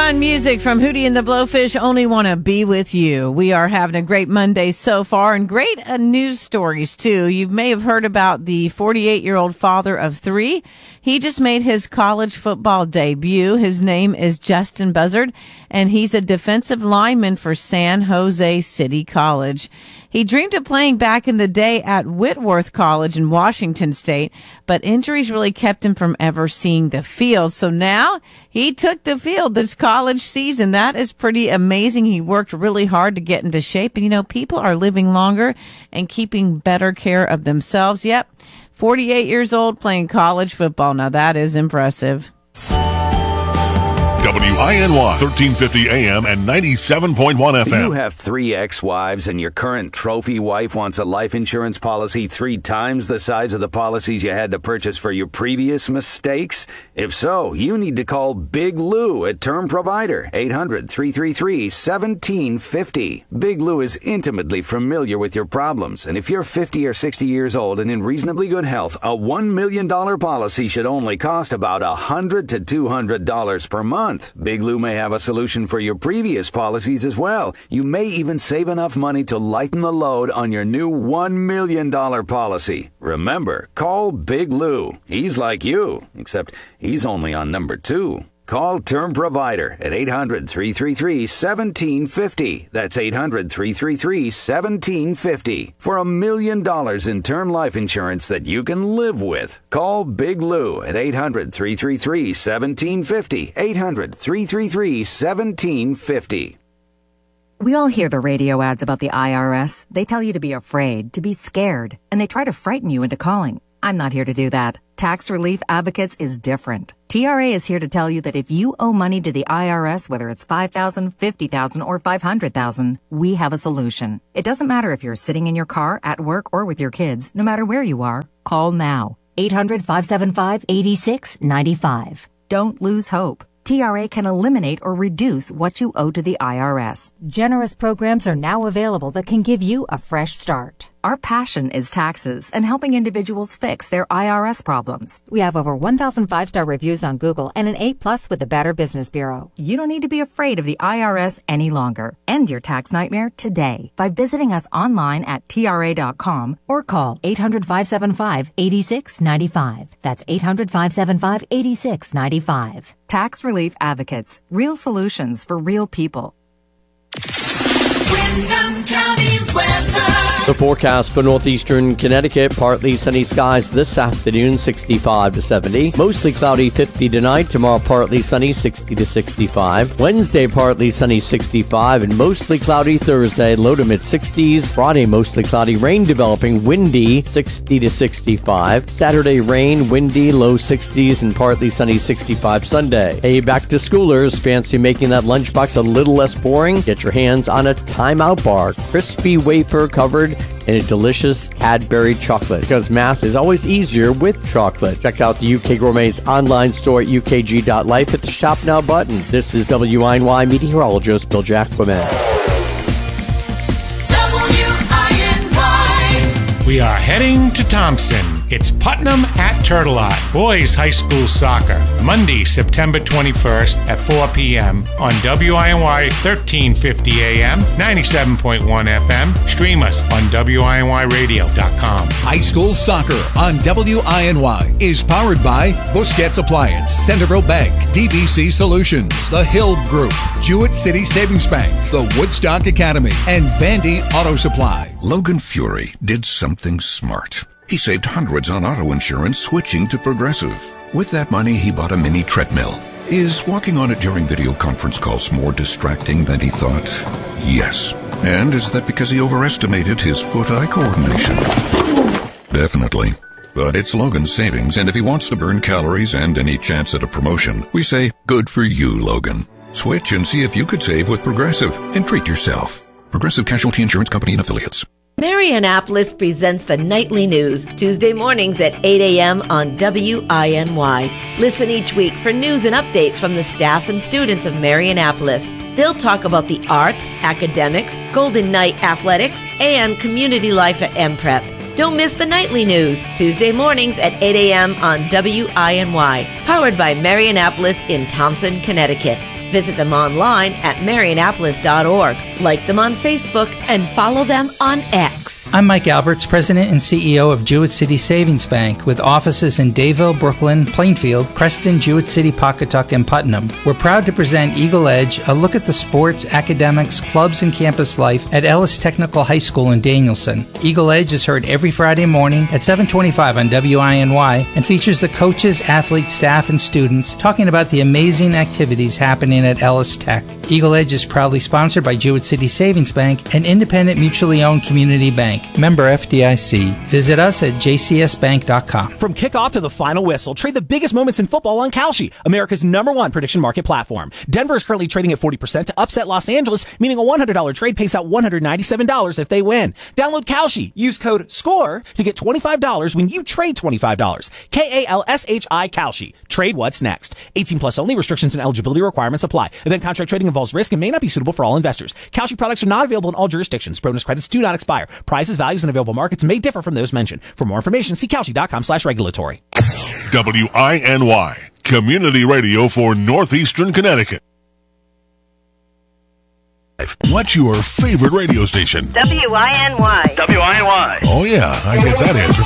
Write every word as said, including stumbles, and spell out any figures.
fun music from Hootie and the Blowfish. Only want to be with you. We are having a great Monday so far, and great uh, news stories too. You may have heard about the forty-eight-year-old father of three. He just made his college football debut. His name is Justin Buzzard, and he's a defensive lineman for San Jose City College. He dreamed of playing back in the day at Whitworth College in Washington State, but injuries really kept him from ever seeing the field. So now he took the field this college season. That is pretty amazing. He worked really hard to get into shape. And, you know, people are living longer and keeping better care of themselves. Yep, forty-eight years old playing college football. Now that is impressive. W I N Y, thirteen fifty A M and ninety-seven point one F M. You have three ex-wives and your current trophy wife wants a life insurance policy three times the size of the policies you had to purchase for your previous mistakes? If so, you need to call Big Lou at Term Provider, eight hundred, three three three, one seven five zero. Big Lou is intimately familiar with your problems, and if you're fifty or sixty years old and in reasonably good health, a one million dollars policy should only cost about one hundred to two hundred dollars per month. Big Lou may have a solution for your previous policies as well. You may even save enough money to lighten the load on your new one million dollars policy. Remember, call Big Lou. He's like you, except he's only on number two. Call Term Provider at eight hundred, three three three, one seven five zero. That's eight hundred, three three three, one seven five zero. For a million dollars in term life insurance that you can live with. Call Big Lou at eight hundred, three three three, one seven five zero. eight hundred, three three three, one seven five zero. We all hear the radio ads about the I R S. They tell you to be afraid, to be scared, and they try to frighten you into calling. I'm not here to do that. Tax Relief Advocates is different. T R A is here to tell you that if you owe money to the I R S, whether it's five thousand dollars, fifty thousand dollars, or five hundred thousand dollars, we have a solution. It doesn't matter if you're sitting in your car, at work, or with your kids. No matter where you are, call now. eight hundred, five seven five, eight six nine five. Don't lose hope. T R A can eliminate or reduce what you owe to the I R S. Generous programs are now available that can give you a fresh start. Our passion is taxes and helping individuals fix their I R S problems. We have over one thousand five-star reviews on Google and an A plus with the Better Business Bureau. You don't need to be afraid of the I R S any longer. End your tax nightmare today by visiting us online at T R A dot com or call eight hundred, five seven five, eight six nine five. That's eight hundred, five seven five, eight six nine five. Tax Relief Advocates. Real solutions for real people. Windham County weather. The forecast for northeastern Connecticut, partly sunny skies this afternoon, sixty-five to seventy. Mostly cloudy, fifty tonight. Tomorrow, partly sunny, sixty to sixty-five. Wednesday, partly sunny, sixty-five. And mostly cloudy Thursday, low to mid-sixties. Friday, mostly cloudy, rain developing, windy, sixty to sixty-five. Saturday, rain, windy, low sixties, and partly sunny, sixty-five Sunday. Hey, back to schoolers. Fancy making that lunchbox a little less boring? Get your hands on a timeout bar. Crispy wafer covered in a delicious Cadbury chocolate, because math is always easier with chocolate. Check out the U K Gourmet's online store at U K G dot life at the Shop Now button. This is W I N Y meteorologist Bill Jackman. W I N Y. We are heading to Thompson. It's Putnam at Turtelot, boys high school soccer, Monday, September twenty-first at four p.m. on W I N Y thirteen fifty A M, ninety-seven point one F M. Stream us on W I N Y radio dot com. High school soccer on W I N Y is powered by Busquets Appliance, Centerville Bank, D B C Solutions, The Hill Group, Jewett City Savings Bank, the Woodstock Academy, and Vandy Auto Supply. Logan Fury did something smart. He saved hundreds on auto insurance switching to Progressive. With that money, he bought a mini treadmill. Is walking on it during video conference calls more distracting than he thought? Yes. And is that because he overestimated his foot-eye coordination? Definitely. But it's Logan's savings, and if he wants to burn calories and any chance at a promotion, we say, good for you, Logan. Switch and see if you could save with Progressive and treat yourself. Progressive Casualty Insurance Company and Affiliates. Mary Annapolis presents the Nightly News, Tuesday mornings at eight a.m. on W I N Y. Listen each week for news and updates from the staff and students of Mary Annapolis. They'll talk about the arts, academics, Golden Knight athletics, and community life at M Prep. Don't miss the Nightly News, Tuesday mornings at eight a.m. on W I N Y, powered by Mary Annapolis in Thompson, Connecticut. Visit them online at marionappolis dot org. Like them on Facebook and follow them on X. I'm Mike Alberts, President and C E O of Jewett City Savings Bank, with offices in Dayville, Brooklyn, Plainfield, Preston, Jewett City, Pawcatuck, and Putnam. We're proud to present Eagle Edge, a look at the sports, academics, clubs, and campus life at Ellis Technical High School in Danielson. Eagle Edge is heard every Friday morning at seven twenty-five on W I N Y and features the coaches, athletes, staff, and students talking about the amazing activities happening at Ellis Tech. Eagle Edge is proudly sponsored by Jewett City Savings Bank, an independent, mutually owned community bank. Member F D I C. Visit us at j c s bank dot com. From kickoff to the final whistle, trade the biggest moments in football on Kalshi, America's number one prediction market platform. Denver is currently trading at forty percent to upset Los Angeles, meaning a one hundred dollars trade pays out one hundred ninety-seven dollars if they win. Download Kalshi. Use code SCORE to get twenty-five dollars when you trade twenty-five dollars. K A L S H I Kalshi. Trade what's next. eighteen plus only. Restrictions and eligibility requirements apply. Event contract trading involves risk and may not be suitable for all investors. Kalshi products are not available in all jurisdictions. Bonus credits do not expire. Prices, values, and available markets may differ from those mentioned. For more information, see kalshi dot com slash regulatory. W I N Y, Community Radio for Northeastern Connecticut. What's your favorite radio station? W I N Y. W I N Y. Oh, yeah, I get that answer